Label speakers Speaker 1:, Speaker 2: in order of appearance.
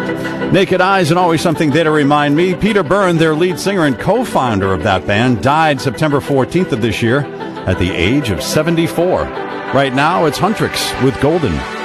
Speaker 1: Naked Eyes and Always Something There to Remind Me. Peter Byrne, their lead singer and co-founder of that band, died September 14th of this year at the age of 74. Right now, it's Huntrix with Golden.